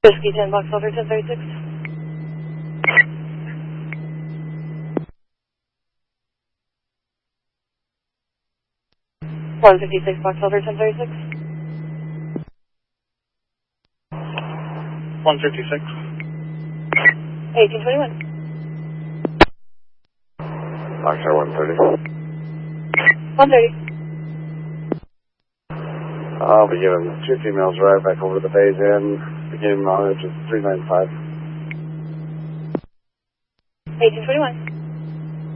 Whiskey 10 Box Holder 1036. $156 Box Holder 1036. 156. 1821. Boxer 130. 130. I'll be giving 2 females right back over to the Bays Inn, beginning mileage of 395. 1821.